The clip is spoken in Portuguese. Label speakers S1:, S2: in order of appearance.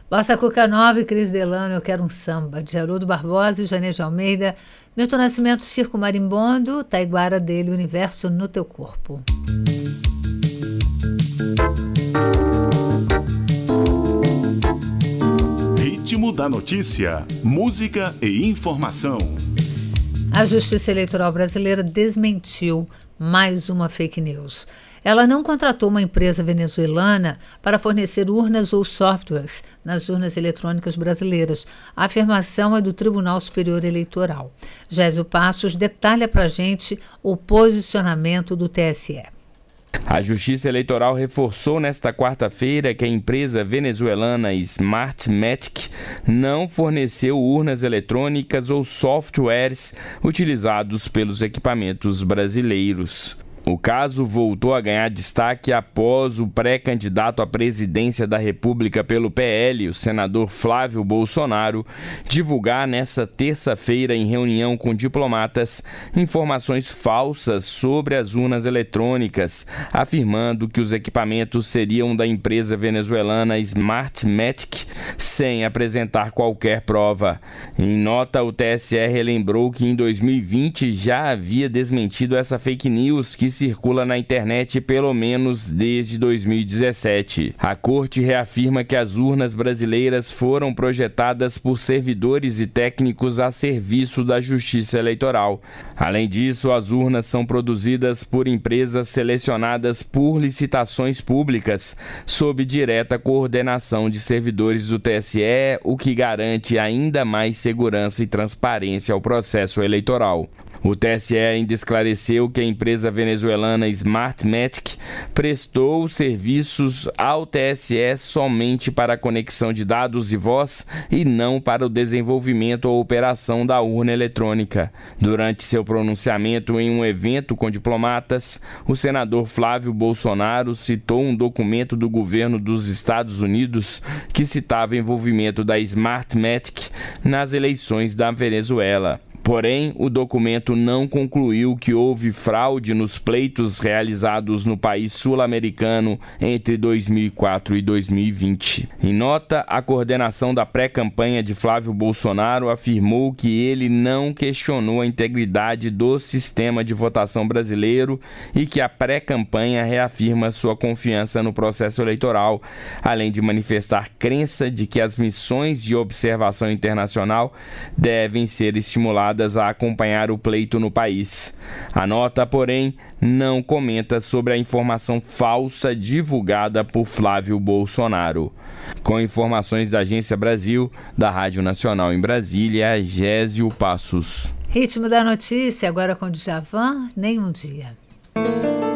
S1: Bossa Cuca Nova e Cris Delano, Eu Quero um Samba, de Haroldo Barbosa e Janê de Almeida. Milton Nascimento, Circo Marimbondo, Taiguara dele, Universo no Teu Corpo.
S2: Ritmo da notícia, música e informação.
S1: A Justiça Eleitoral Brasileira desmentiu mais uma fake news. Ela não contratou uma empresa venezuelana para fornecer urnas ou softwares nas urnas eletrônicas brasileiras. A afirmação é do Tribunal Superior Eleitoral. Gésio Passos detalha para a gente o posicionamento do TSE.
S3: A Justiça Eleitoral reforçou nesta quarta-feira que a empresa venezuelana Smartmatic não forneceu urnas eletrônicas ou softwares utilizados pelos equipamentos brasileiros. O caso voltou a ganhar destaque após o pré-candidato à presidência da República pelo PL, o senador Flávio Bolsonaro, divulgar nesta terça-feira, em reunião com diplomatas, informações falsas sobre as urnas eletrônicas, afirmando que os equipamentos seriam da empresa venezuelana Smartmatic, sem apresentar qualquer prova. Em nota, o TSE relembrou que em 2020 já havia desmentido essa fake news que circula na internet pelo menos desde 2017. A corte reafirma que as urnas brasileiras foram projetadas por servidores e técnicos a serviço da Justiça Eleitoral. Além disso, as urnas são produzidas por empresas selecionadas por licitações públicas, sob direta coordenação de servidores do TSE, o que garante ainda mais segurança e transparência ao processo eleitoral. O TSE ainda esclareceu que a empresa venezuelana Smartmatic prestou serviços ao TSE somente para a conexão de dados e voz e não para o desenvolvimento ou operação da urna eletrônica. Durante seu pronunciamento em um evento com diplomatas, o senador Flávio Bolsonaro citou um documento do governo dos Estados Unidos que citava envolvimento da Smartmatic nas eleições da Venezuela. Porém, o documento não concluiu que houve fraude nos pleitos realizados no país sul-americano entre 2004 e 2020. Em nota, a coordenação da pré-campanha de Flávio Bolsonaro afirmou que ele não questionou a integridade do sistema de votação brasileiro e que a pré-campanha reafirma sua confiança no processo eleitoral, além de manifestar crença de que as missões de observação internacional devem ser estimuladas a acompanhar o pleito no país. A nota, porém, não comenta sobre a informação falsa divulgada por Flávio Bolsonaro. Com informações da Agência Brasil, da Rádio Nacional em Brasília, Gésio Passos.
S1: Ritmo da notícia, agora com o Djavan, Nem um Dia.